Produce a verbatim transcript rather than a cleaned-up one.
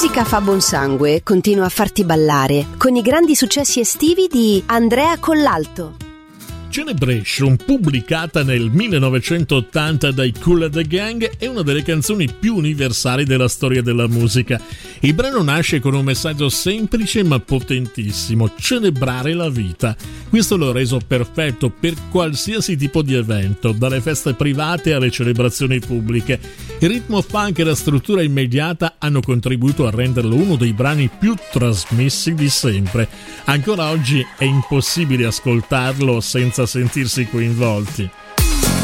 musica fa buon sangue, continua a farti ballare, con i grandi successi estivi di Andrea Collalto. Celebration, pubblicata nel millenovecentottanta dai Kool and the Gang, è una delle canzoni più universali della storia della musica. Il brano nasce con un messaggio semplice ma potentissimo: celebrare la vita. Questo l'ha reso perfetto per qualsiasi tipo di evento, dalle feste private alle celebrazioni pubbliche. Il ritmo funk e la struttura immediata hanno contribuito a renderlo uno dei brani più trasmessi di sempre. Ancora oggi è impossibile ascoltarlo senza sentirsi coinvolti.